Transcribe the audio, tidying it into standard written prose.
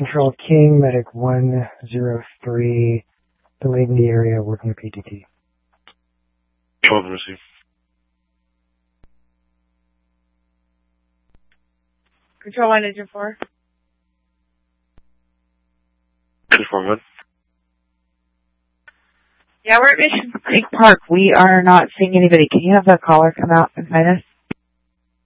Control King, Medic 103, delayed in the area, working with PTT. 12 and receive. Control 1, Agent 4. 2-4, good. Yeah, we're at Mission Creek Park. We are not seeing anybody. Can you have the caller come out and find us?